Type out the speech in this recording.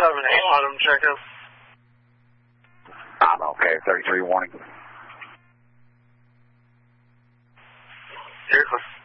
7-8, let him check in. Okay, 33 warning. You're clear.